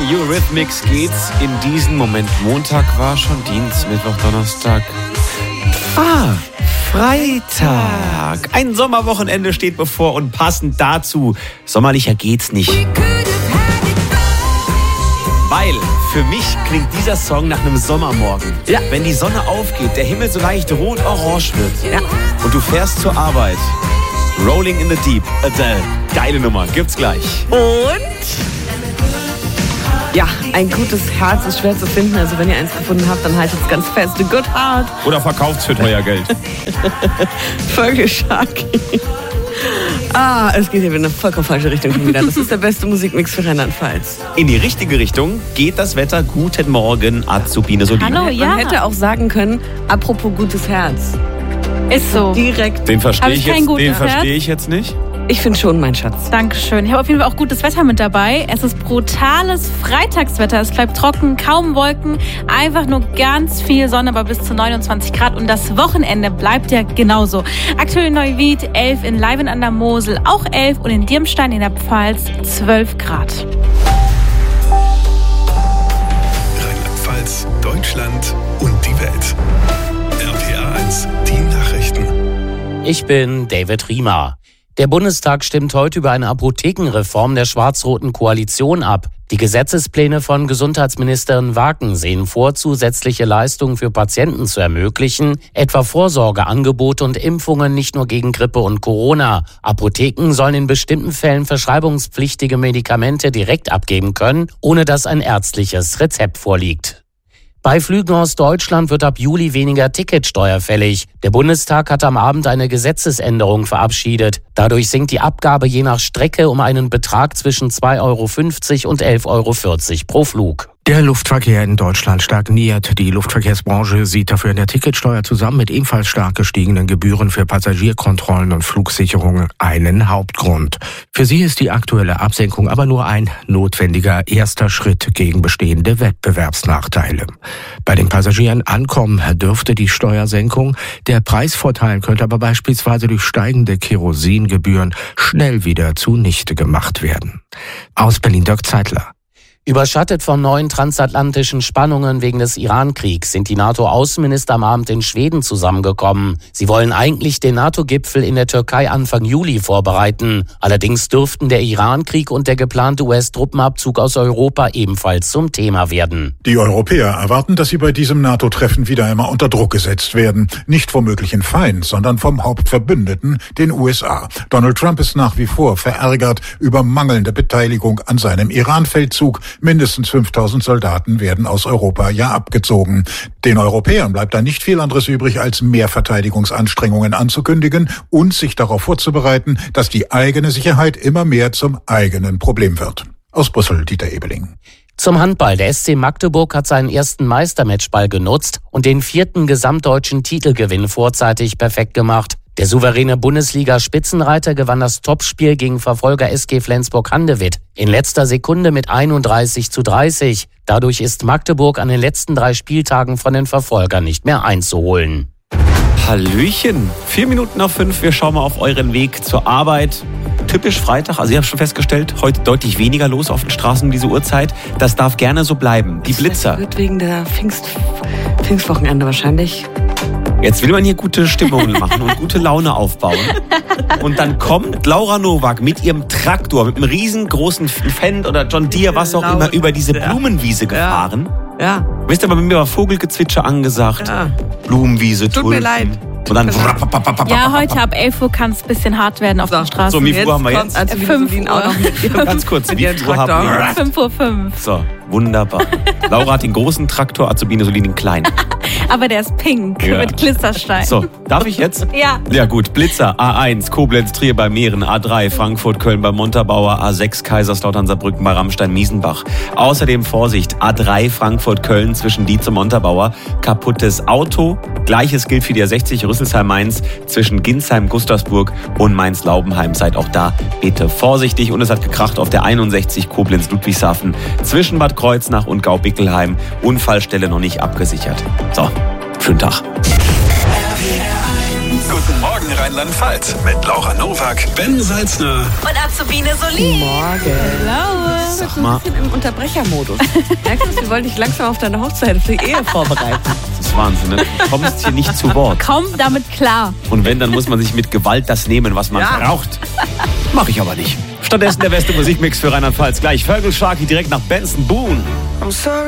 Eurythmics geht's in diesen Moment. Montag war schon Dienstag, Mittwoch, Donnerstag. Freitag. Ein Sommerwochenende steht bevor und passend dazu, sommerlicher geht's nicht. Weil für mich klingt dieser Song nach einem Sommermorgen. Ja. Wenn die Sonne aufgeht, der Himmel so leicht rot-orange wird. Ja. Und du fährst zur Arbeit. Rolling in the Deep, Adele. Geile Nummer, gibt's gleich. Und? Ja, ein gutes Herz ist schwer zu finden. Also wenn ihr eins gefunden habt, dann haltet es ganz fest. A good heart. Oder verkauft's für teuer Geld. Folge Sharky. Es geht hier wieder in eine vollkommen falsche Richtung schon wieder. Das ist der beste Musikmix für Rheinland-Pfalz. In die richtige Richtung geht das Wetter. Guten Morgen, Azubine Solina. Hallo, ja. Man hätte auch sagen können, apropos gutes Herz. Ist so. Direkt. Den verstehe ich jetzt nicht. Ich finde schon, mein Schatz. Dankeschön. Ich habe auf jeden Fall auch gutes Wetter mit dabei. Es ist brutales Freitagswetter. Es bleibt trocken, kaum Wolken, einfach nur ganz viel Sonne, aber bis zu 29 Grad. Und das Wochenende bleibt ja genauso. Aktuell in Neuwied 11, in Leiven an der Mosel auch 11 und in Dirmstein in der Pfalz 12 Grad. Rheinland-Pfalz, Deutschland und die Welt. RPA 1, die Nachrichten. Ich bin David Riemer. Der Bundestag stimmt heute über eine Apothekenreform der schwarz-roten Koalition ab. Die Gesetzespläne von Gesundheitsministerin Waken sehen vor, zusätzliche Leistungen für Patienten zu ermöglichen, etwa Vorsorgeangebote und Impfungen nicht nur gegen Grippe und Corona. Apotheken sollen in bestimmten Fällen verschreibungspflichtige Medikamente direkt abgeben können, ohne dass ein ärztliches Rezept vorliegt. Bei Flügen aus Deutschland wird ab Juli weniger Ticketsteuer fällig. Der Bundestag hat am Abend eine Gesetzesänderung verabschiedet. Dadurch sinkt die Abgabe je nach Strecke um einen Betrag zwischen 2,50 € und 11,40 € pro Flug. Der Luftverkehr in Deutschland stagniert. Die Luftverkehrsbranche sieht dafür in der Ticketsteuer zusammen mit ebenfalls stark gestiegenen Gebühren für Passagierkontrollen und Flugsicherungen einen Hauptgrund. Für sie ist die aktuelle Absenkung aber nur ein notwendiger erster Schritt gegen bestehende Wettbewerbsnachteile. Bei den Passagieren ankommen dürfte die Steuersenkung. Der Preisvorteil könnte aber beispielsweise durch steigende Kerosingebühren schnell wieder zunichte gemacht werden. Aus Berlin Dirk Zeitler. Überschattet von neuen transatlantischen Spannungen wegen des Iran-Kriegs sind die NATO-Außenminister am Abend in Schweden zusammengekommen. Sie wollen eigentlich den NATO-Gipfel in der Türkei Anfang Juli vorbereiten. Allerdings dürften der Iran-Krieg und der geplante US-Truppenabzug aus Europa ebenfalls zum Thema werden. Die Europäer erwarten, dass sie bei diesem NATO-Treffen wieder einmal unter Druck gesetzt werden. Nicht vom möglichen Feind, sondern vom Hauptverbündeten, den USA. Donald Trump ist nach wie vor verärgert über mangelnde Beteiligung an seinem Iran-Feldzug. Mindestens 5.000 Soldaten werden aus Europa ja abgezogen. Den Europäern bleibt da nicht viel anderes übrig, als mehr Verteidigungsanstrengungen anzukündigen und sich darauf vorzubereiten, dass die eigene Sicherheit immer mehr zum eigenen Problem wird. Aus Brüssel, Dieter Ebeling. Zum Handball. Der SC Magdeburg hat seinen ersten Meistermatchball genutzt und den 4. gesamtdeutschen Titelgewinn vorzeitig perfekt gemacht. Der souveräne Bundesliga-Spitzenreiter gewann das Topspiel gegen Verfolger SG Flensburg-Handewitt in letzter Sekunde mit 31:30. Dadurch ist Magdeburg an den letzten 3 Spieltagen von den Verfolgern nicht mehr einzuholen. Hallöchen, 4:05. Wir schauen mal auf euren Weg zur Arbeit. Typisch Freitag, also ihr habt schon festgestellt, heute deutlich weniger los auf den Straßen um diese Uhrzeit. Das darf gerne so bleiben. Die Blitzer. Das wird wegen der Pfingstwochenende wahrscheinlich. Jetzt will man hier gute Stimmung machen und gute Laune aufbauen. Und dann kommt Laura Nowak mit ihrem Traktor, mit einem riesengroßen Fendt oder John Deere, was auch immer, über diese Blumenwiese gefahren. Ja. Wisst ihr, bei mir war Vogelgezwitscher angesagt. Ja. Blumenwiese, Tut mir leid. Und dann Ja, heute ab 11 Uhr kann es ein bisschen hart werden auf den Straßen. So, wie viel Uhr haben wir jetzt? 5 Uhr. Ganz kurz, wie viel Uhr haben wir jetzt? 5:05 Uhr. So, wunderbar. Laura hat den großen Traktor, Azubine Solin den kleinen. Aber der ist pink mit Glitzerstein. So, darf ich jetzt? Ja. Ja gut, Blitzer, A1, Koblenz, Trier bei Mähren, A3, Frankfurt, Köln bei Montabaur, A6, Kaiserslautern, Saarbrücken bei Rammstein, Miesenbach. Außerdem Vorsicht, A3, Frankfurt, Köln zwischen Dietz und Montabaur. Kaputtes Auto. Gleiches gilt für die A60 Rüsselsheim-Mainz zwischen Ginsheim, Gustavsburg und Mainz-Laubenheim. Seid auch da bitte vorsichtig. Und es hat gekracht auf der 61 Koblenz-Ludwigshafen zwischen Bad Kreuznach und Gau-Bickelheim. Unfallstelle noch nicht abgesichert. So, schönen Tag. RPR 1 Guten Morgen Rheinland-Pfalz mit Laura Nowak, Ben Salzner Und Azubine Solin. Sag mal. Ein bisschen im Unterbrechermodus. Merkst du, wir wollen dich langsam auf deine Hochzeit für die Ehe vorbereiten. Das ist Wahnsinn, ne? Du kommst hier nicht zu Wort. Komm damit klar. Und wenn, dann muss man sich mit Gewalt das nehmen, was man braucht. Mach ich aber nicht. Stattdessen der beste Musikmix für Rheinland-Pfalz. Gleich Vögel Sharky direkt nach Benson Boone.